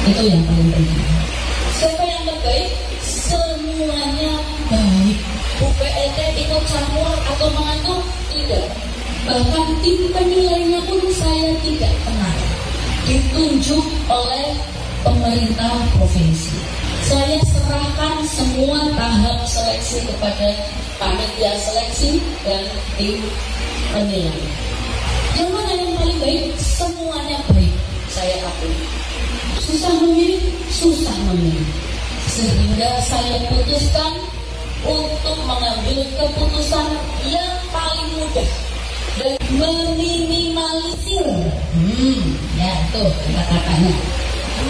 Itu yang paling penting. Siapa yang terbaik? Semuanya baik. Bu PLT ikut campur atau mengatur? Tidak. Bahkan tim penilainya pun saya tidak kenal. Ditunjuk oleh pemerintah provinsi. Saya serahkan semua tahap seleksi kepada panitia seleksi dan tim penilai. Yang mana yang paling baik? Semuanya baik. Saya akui. Susah memilih, susah memilih. Sehingga saya putuskan untuk mengambil keputusan yang paling mudah dan meminimalisir. Ya tuh kata-katanya.